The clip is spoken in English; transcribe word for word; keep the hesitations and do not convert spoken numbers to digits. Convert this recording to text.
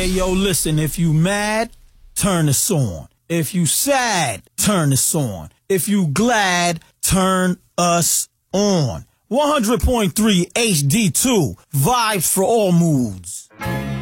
yo, listen, if you mad, turn this on. If you sad, turn this on. If you glad, turn us on. one hundred point three H D two, vibes for all moods.